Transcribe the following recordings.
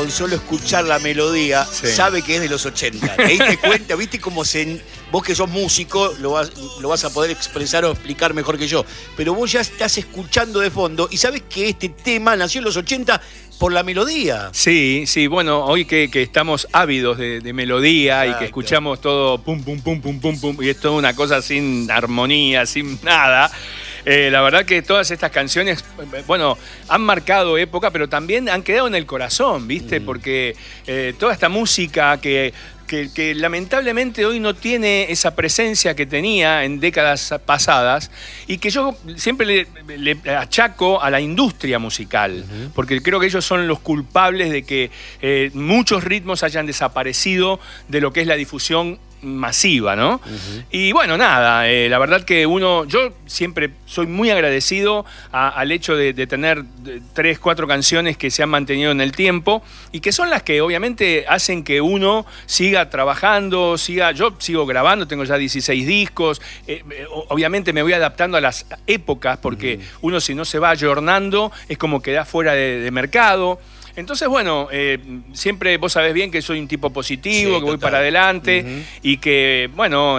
con solo escuchar la melodía, sabe que es de los 80. ¿Te diste cuenta? ¿Viste cómo vos que sos músico lo vas a poder expresar o explicar mejor que yo? Pero vos ya estás escuchando de fondo y sabes que este tema nació en los 80 por la melodía. Sí, bueno, hoy que estamos ávidos de melodía. Exacto. Y que escuchamos todo pum, pum, pum, pum, pum, pum, y es toda una cosa sin armonía, sin nada. La verdad que todas estas canciones, bueno, han marcado época, pero también han quedado en el corazón, ¿viste? Porque toda esta música que lamentablemente hoy no tiene esa presencia que tenía en décadas pasadas y que yo siempre le achaco a la industria musical, porque creo que ellos son los culpables de que muchos ritmos hayan desaparecido de lo que es la difusión masiva, ¿no? Y bueno, nada, la verdad que yo siempre soy muy agradecido al hecho de tener 3, 4 canciones que se han mantenido en el tiempo y que son las que obviamente hacen que uno siga trabajando, yo sigo grabando, tengo ya 16 discos, obviamente me voy adaptando a las épocas porque uno si no se va ayornando es como queda fuera de mercado. Entonces, bueno, siempre vos sabés bien que soy un tipo positivo, que voy para adelante y que, bueno,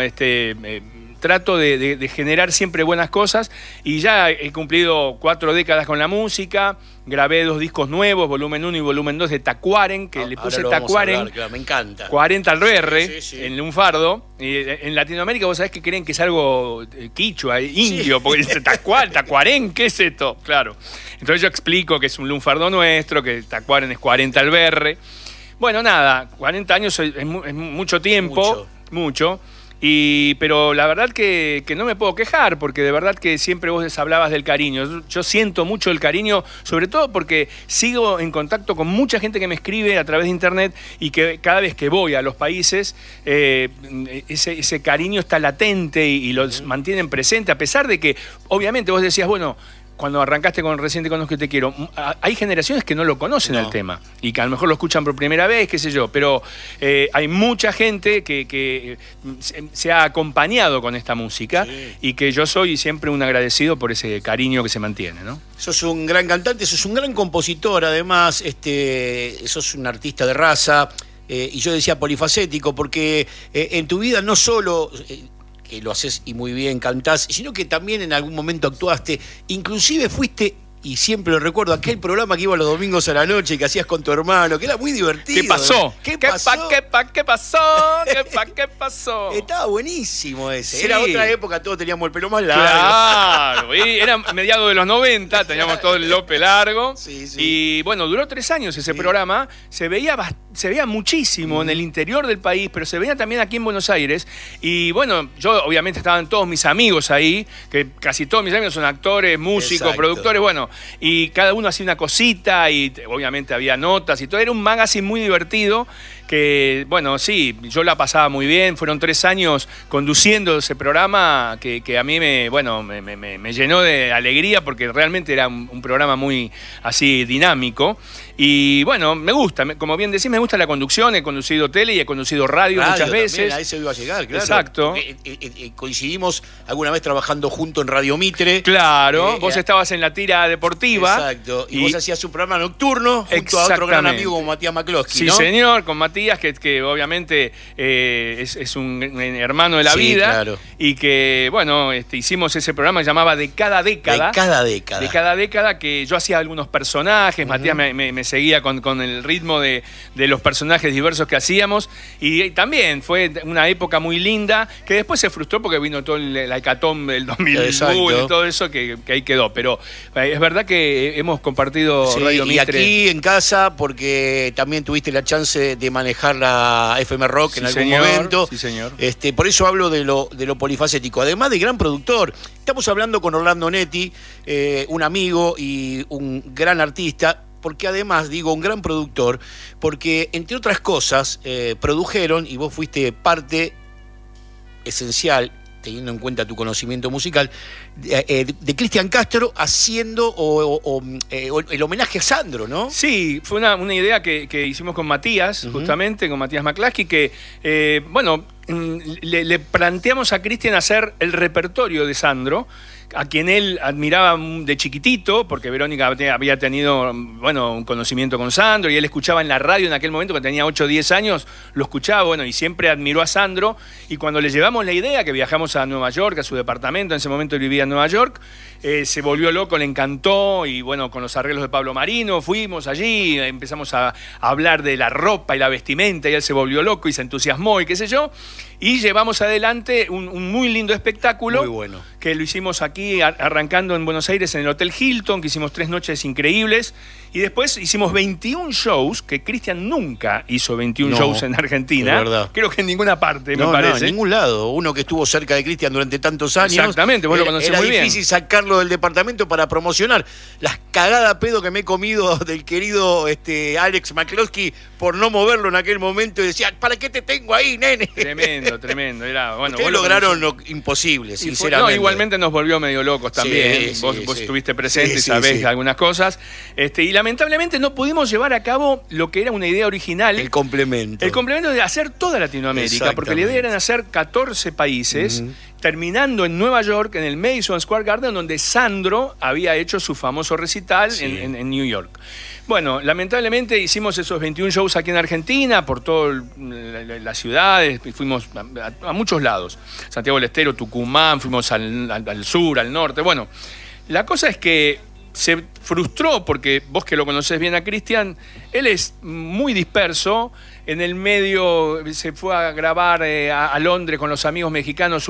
trato de generar siempre buenas cosas y ya he cumplido 4 décadas con la música, grabé 2 discos nuevos, volumen 1 y volumen 2 de Tacuaren, que le puse Tacuaren, claro, me encanta. 40 al BR, en lunfardo. Y en Latinoamérica vos sabés que creen que es algo quichua, indio, porque dice Tacuaren, ¿qué es esto? Claro. Entonces yo explico que es un lunfardo nuestro, que Tacuaren es 40 al BR. Bueno, nada, 40 años es mucho tiempo, mucho. Pero la verdad que no me puedo quejar, porque de verdad que siempre vos hablabas del cariño. Yo siento mucho el cariño, sobre todo porque sigo en contacto con mucha gente que me escribe a través de internet y que cada vez que voy a los países, ese cariño está latente y los mantienen presente, a pesar de que, obviamente, vos decías, bueno, cuando arrancaste con Recién te conozco y te quiero, hay generaciones que no lo conocen al tema y que a lo mejor lo escuchan por primera vez, qué sé yo, pero hay mucha gente que se ha acompañado con esta música y que yo soy siempre un agradecido por ese cariño que se mantiene, ¿no? Sos un gran cantante, sos un gran compositor, además, sos un artista de raza, y yo decía polifacético, porque en tu vida no solo... que lo haces y muy bien, cantás, sino que también en algún momento actuaste, inclusive fuiste, y siempre lo recuerdo, aquel programa que iba los domingos a la noche que hacías con tu hermano, que era muy divertido. ¿Qué pasó? ¿Qué pasó? ¿Qué pasó? Estaba buenísimo ese. Sí. Era otra época, todos teníamos el pelo más largo. Claro, era mediados de los 90, teníamos todo el lope largo. Sí. Y bueno, duró 3 años ese programa, se veía muchísimo en el interior del país, pero se veía también aquí en Buenos Aires. Y bueno, yo obviamente estaban todos mis amigos ahí, que casi todos mis amigos son actores, músicos, productores, bueno, y cada uno hacía una cosita y obviamente había notas y todo. Era un magazine muy divertido que, bueno, sí, yo la pasaba muy bien. Fueron 3 años conduciendo ese programa que a mí me llenó de alegría porque realmente era un programa muy así dinámico. Y bueno, me gusta, como bien decís, me gusta la conducción. He conducido tele y he conducido radio muchas veces. También, a eso iba a llegar, claro. Exacto. Coincidimos alguna vez trabajando junto en Radio Mitre. Claro, vos estabas en la tira deportiva. Exacto. Y vos hacías un programa nocturno junto a otro gran amigo como Matías McCloskey, ¿no? Sí, señor, con Matías, que obviamente es un hermano de la vida. Claro. Y que, bueno, hicimos ese programa que llamaba De Cada Década. De Cada Década. De Cada Década, que yo hacía algunos personajes. Matías me seguía con el ritmo de los personajes diversos que hacíamos. Y también fue una época muy linda, que después se frustró porque vino todo la hecatombe del 2001 y todo eso que ahí quedó. Pero es verdad que hemos compartido Radio Mitre. Y aquí en casa, porque también tuviste la chance de manejar la FM Rock en algún momento. Sí, señor. Por eso hablo de lo polifacético. Además de gran productor. Estamos hablando con Orlando Netti, un amigo y un gran artista. Porque además, digo, un gran productor, porque entre otras cosas produjeron, y vos fuiste parte esencial, teniendo en cuenta tu conocimiento musical, de Cristian Castro haciendo el homenaje a Sandro, ¿no? Sí, fue una idea que hicimos con Matías, justamente, con Matías McCloskey, que, le planteamos a Cristian hacer el repertorio de Sandro, a quien él admiraba de chiquitito, porque Verónica había tenido, bueno, un conocimiento con Sandro, y él escuchaba en la radio en aquel momento, que tenía 8 o 10 años, lo escuchaba, bueno, y siempre admiró a Sandro, y cuando le llevamos la idea, que viajamos a Nueva York, a su departamento, en ese momento él vivía en Nueva York, se volvió loco, le encantó, y bueno, con los arreglos de Pablo Marino, fuimos allí, empezamos a hablar de la ropa y la vestimenta, y él se volvió loco y se entusiasmó, y qué sé yo, y llevamos adelante un muy lindo espectáculo. Muy bueno. Que lo hicimos aquí, arrancando en Buenos Aires, en el Hotel Hilton, que hicimos 3 noches increíbles. Y después hicimos 21 shows, que Cristian nunca hizo 21 shows en Argentina. De verdad. Creo que en ninguna parte, me No, parece. en ningún lado. Uno que estuvo cerca de Cristian durante tantos años. Exactamente, vos lo conocés muy bien. Era difícil sacarlo del departamento para promocionar. Las cagadas pedo que me he comido del querido Alex McCloskey por no moverlo en aquel momento, y decía, ¿para qué te tengo ahí, nene? Tremendo, tremendo. Era, bueno, ustedes lograron lo imposible, sinceramente. Igualmente nos volvió medio locos también. Sí, vos sí. estuviste presente, Sí, sabés sí. algunas cosas. Y lamentablemente no pudimos llevar a cabo lo que era una idea original. El complemento. El complemento de hacer toda Latinoamérica, porque la idea era hacer 14 países, terminando en Nueva York, en el Madison Square Garden, donde Sandro había hecho su famoso recital en New York. Bueno, lamentablemente hicimos esos 21 shows aquí en Argentina, por todas las ciudades, fuimos a muchos lados. Santiago del Estero, Tucumán, fuimos al sur, al norte. Bueno, la cosa es que se frustró, porque vos que lo conocés bien a Cristian, él es muy disperso. En el medio se fue a grabar a Londres con los amigos mexicanos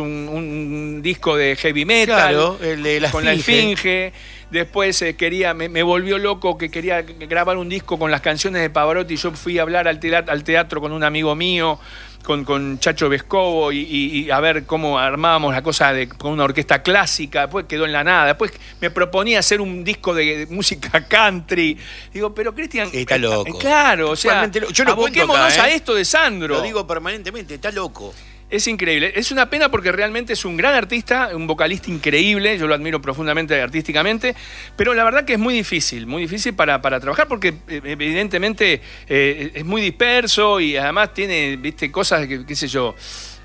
un disco de heavy metal. Claro, el de la con la Esfinge. Después me volvió loco, que quería grabar un disco con las canciones de Pavarotti. Yo fui a hablar al teatro con un amigo mío, con Chacho Vescovo, y a ver cómo armábamos la cosa con una orquesta clásica. Después quedó en la nada. Después me proponía hacer un disco de música country. Digo, pero Cristian, está loco. Claro, o sea, yo lo cuento acá, a esto de Sandro. Lo digo permanentemente, está loco. Es increíble. Es una pena porque realmente es un gran artista, un vocalista increíble. Yo lo admiro profundamente artísticamente. Pero la verdad que es muy difícil para trabajar, porque evidentemente es muy disperso, y además tiene, viste, cosas que, qué sé yo.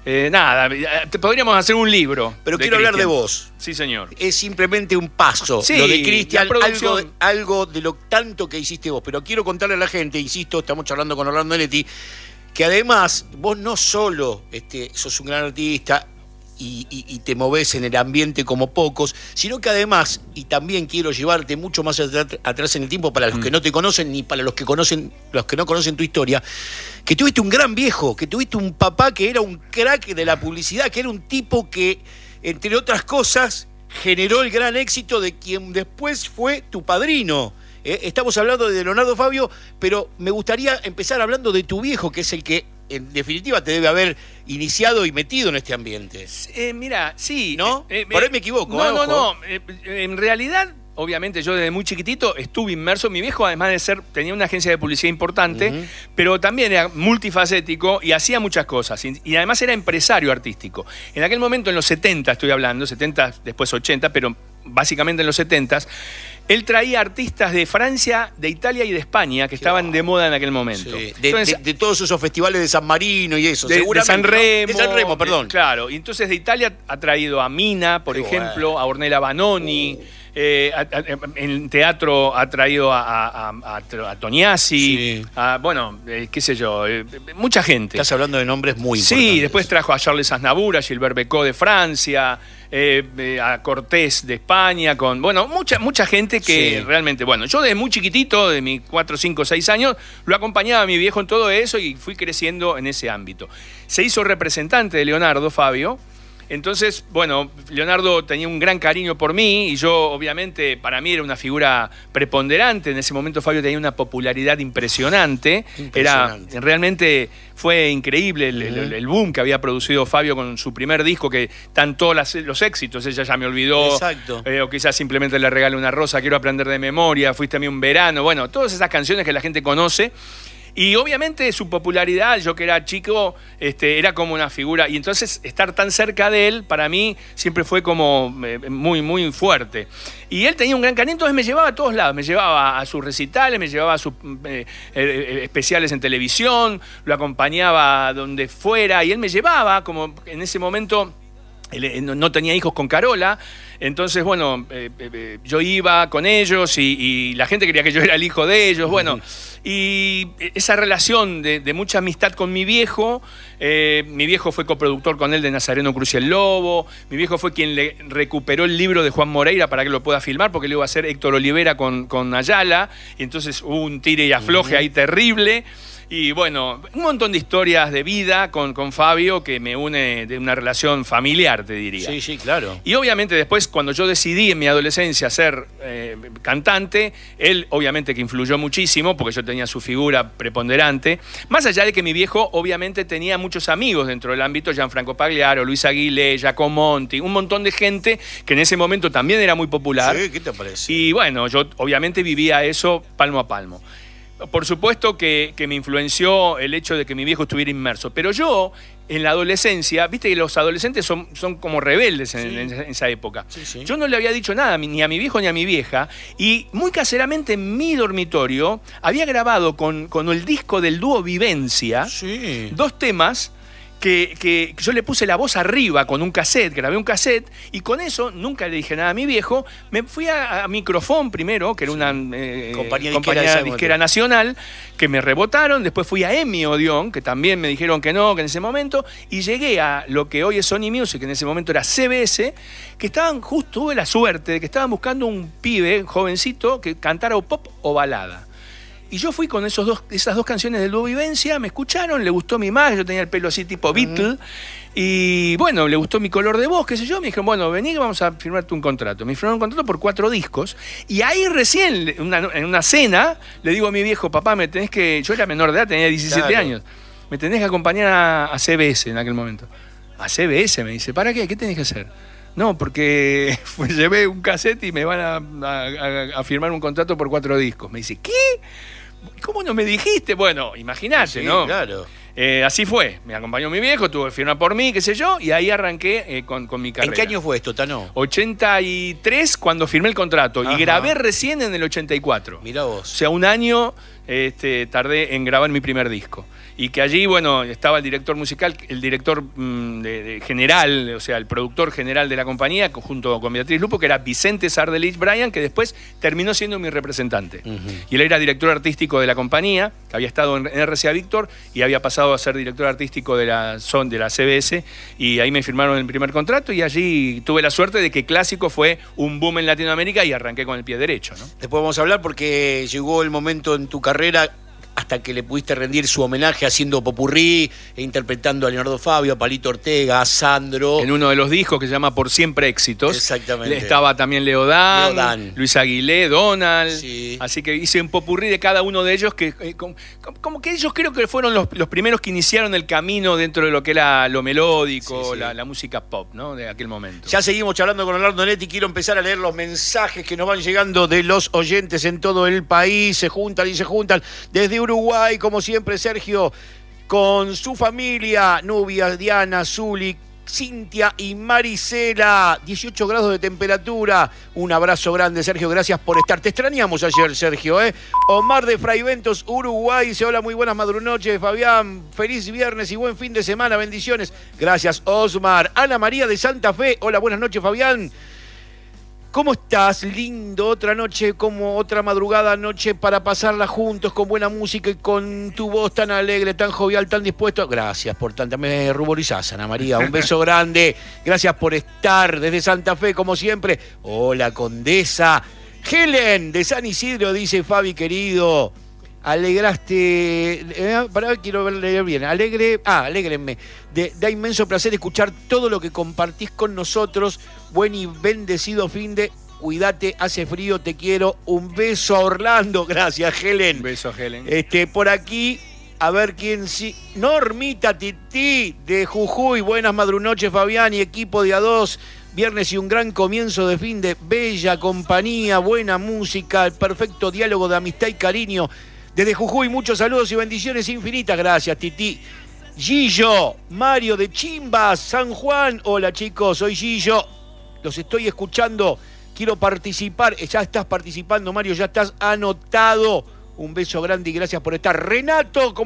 Podríamos hacer un libro. Pero quiero hablar de vos. Sí, señor. Es simplemente un paso. Sí, lo de Cristian, producción. algo de lo tanto que hiciste vos. Pero quiero contarle a la gente, insisto, estamos charlando con Orlando Netti, que además vos no solo sos un gran artista y te movés en el ambiente como pocos, sino que además, y también quiero llevarte mucho más atrás en el tiempo para los que no te conocen, ni para los que no conocen tu historia, que tuviste un gran viejo, que tuviste un papá que era un crack de la publicidad, que era un tipo que, entre otras cosas, generó el gran éxito de quien después fue tu padrino. Estamos hablando de Leonardo Fabio, pero me gustaría empezar hablando de tu viejo, que es el que, en definitiva, te debe haber iniciado y metido en este ambiente. Mira, sí. ¿No? Por ahí me equivoco. No. En realidad, obviamente, yo desde muy chiquitito estuve inmerso. Mi viejo, además de tenía una agencia de publicidad importante, pero también era multifacético y hacía muchas cosas. Y además era empresario artístico. En aquel momento, en los 70 estoy hablando, 70, después 80, pero básicamente en los 70, él traía artistas de Francia, de Italia y de España que estaban de moda en aquel momento. Sí. Entonces, de todos esos festivales de San Marino y eso, de San Remo. De San Remo, perdón. Claro, y entonces de Italia ha traído a Mina, por ejemplo, a Ornella Vanoni. En teatro ha traído a Tognazzi, qué sé yo, mucha gente. Estás hablando de nombres muy importantes. Sí, después trajo a Charles Aznavour, a Gilbert Bécaud de Francia, a Cortés de España, mucha gente que realmente, yo desde muy chiquitito, de mis 4, 5, 6 años, lo acompañaba a mi viejo en todo eso y fui creciendo en ese ámbito. Se hizo representante de Leonardo Fabio. Entonces, Leonardo tenía un gran cariño por mí y yo, obviamente, para mí era una figura preponderante. En ese momento Fabio tenía una popularidad impresionante. Realmente fue increíble el boom que había producido Fabio con su primer disco, que están todos los éxitos. Ella ya me olvidó. Exacto. O quizás simplemente le regale una rosa, quiero aprender de memoria, fuiste a mí un verano. Todas esas canciones que la gente conoce. Y obviamente su popularidad, yo que era chico, era como una figura. Y entonces estar tan cerca de él, para mí, siempre fue como muy, muy fuerte. Y él tenía un gran cariño, entonces me llevaba a todos lados. Me llevaba a sus recitales, me llevaba a sus especiales en televisión, lo acompañaba donde fuera. Y él me llevaba, como en ese momento no tenía hijos con Carola, entonces, bueno, yo iba con ellos y la gente quería que yo era el hijo de ellos, bueno, y esa relación de mucha amistad con mi viejo fue coproductor con él de Nazareno Cruz y el Lobo, mi viejo fue quien le recuperó el libro de Juan Moreira para que lo pueda filmar, porque le iba a hacer Héctor Olivera con Ayala, y entonces hubo un tire y afloje ahí terrible. Y bueno, un montón de historias de vida con Fabio que me une de una relación familiar, te diría. Sí, sí, claro. Y obviamente después, cuando yo decidí en mi adolescencia ser cantante, él obviamente que influyó muchísimo, porque yo tenía su figura preponderante. Más allá de que mi viejo obviamente tenía muchos amigos dentro del ámbito, Gianfranco Pagliaro, Luis Aguilé, Giacomo Monti, un montón de gente que en ese momento también era muy popular. Sí, ¿qué te parece? Y bueno, yo obviamente vivía eso palmo a palmo. Por supuesto que me influenció el hecho de que mi viejo estuviera inmerso, pero yo en la adolescencia, viste que los adolescentes son como rebeldes en esa época. Sí, sí. Yo no le había dicho nada ni a mi viejo ni a mi vieja, y muy caseramente en mi dormitorio había grabado con el disco del dúo Vivencia 2 temas que yo le puse la voz arriba con un cassette, grabé un cassette, y con eso nunca le dije nada a mi viejo. Me fui a Microfón primero, que era una compañía disquera nacional, que me rebotaron. Después fui a EMI Odeón, que también me dijeron que no, que en ese momento, y llegué a lo que hoy es Sony Music, que en ese momento era CBS, que tuve la suerte de que estaban buscando un pibe jovencito que cantara o pop o balada. Y yo fui con esas 2 canciones del dúo Vivencia, me escucharon, le gustó mi imagen, yo tenía el pelo así tipo Beatle, y bueno, le gustó mi color de voz, qué sé yo, me dijeron, bueno, vení que vamos a firmarte un contrato. Me firmaron un contrato por 4 discos, y ahí recién, en una cena, le digo a mi viejo, papá, yo era menor de edad, tenía 17 años, me tenés que acompañar a CBS en aquel momento. A CBS, me dice, ¿para qué? ¿Qué tenés que hacer? No, porque llevé un cassette y me van a firmar un contrato por 4 discos. Me dice, ¿qué? ¿Cómo no me dijiste? Bueno, imagínate, ¿no? Claro. Así fue. Me acompañó mi viejo, tuvo que firmar por mí, qué sé yo, y ahí arranqué con mi carrera. ¿En qué año fue esto, Tano? 83, cuando firmé el contrato. Ajá. Y grabé recién en el 84. Mirá vos. O sea, un año tardé en grabar mi primer disco. Y que allí, bueno, estaba el director musical, el director general, o sea, el productor general de la compañía, junto con Beatriz Lupo, que era Vicente Sardelich Bryan, que después terminó siendo mi representante. Y él era director artístico de la compañía, que había estado en RCA Víctor, y había pasado a ser director artístico de la CBS, y ahí me firmaron el primer contrato, y allí tuve la suerte de que Clásico fue un boom en Latinoamérica, y arranqué con el pie derecho, ¿no? Después vamos a hablar porque llegó el momento en tu carrera hasta que le pudiste rendir su homenaje haciendo popurrí e interpretando a Leonardo Fabio, a Palito Ortega, a Sandro. En uno de los discos que se llama Por Siempre Éxitos. Exactamente. Estaba también Leodán, Luis Aguilé, Donald. Sí. Así que hice un popurrí de cada uno de ellos, que como que ellos creo que fueron los primeros que iniciaron el camino dentro de lo que era lo melódico, la música pop, ¿no? De aquel momento. Ya seguimos charlando con Orlando Netti. Quiero empezar a leer los mensajes que nos van llegando de los oyentes en todo el país. Se juntan. Desde Uruguay, como siempre, Sergio, con su familia, Nubia, Diana, Zuli, Cintia y Marisela, 18 grados de temperatura. Un abrazo grande, Sergio, gracias por estar. Te extrañamos ayer, Sergio, ¿eh? Omar de Fraiventos, Uruguay, dice, hola, muy buenas madrunoches, Fabián, feliz viernes y buen fin de semana, bendiciones. Gracias, Osmar. Ana María de Santa Fe, hola, buenas noches, Fabián. ¿Cómo estás? Lindo, otra noche, como otra madrugada noche para pasarla juntos con buena música y con tu voz tan alegre, tan jovial, tan dispuesto. Gracias por tanta, me ruborizás, Ana María. Un beso grande. Gracias por estar desde Santa Fe, como siempre. Hola, Condesa. Helen de San Isidro, dice Fabi, querido. Alegraste, quiero leer bien, alégrenme, da inmenso placer escuchar todo lo que compartís con nosotros, buen y bendecido fin de, cuídate, hace frío, te quiero, un beso a Orlando, gracias Helen. Un beso a Helen. Por aquí, a ver quién sí, Normita Tití de Jujuy, buenas madrunoches Fabián y equipo de A2, viernes y un gran comienzo de fin de, bella compañía, buena música, el perfecto diálogo de amistad y cariño. Desde Jujuy, muchos saludos y bendiciones infinitas. Gracias, Titi. Gillo, Mario de Chimbas, San Juan. Hola, chicos, soy Gillo. Los estoy escuchando. Quiero participar. Ya estás participando, Mario, ya estás anotado. Un beso grande y gracias por estar. Renato,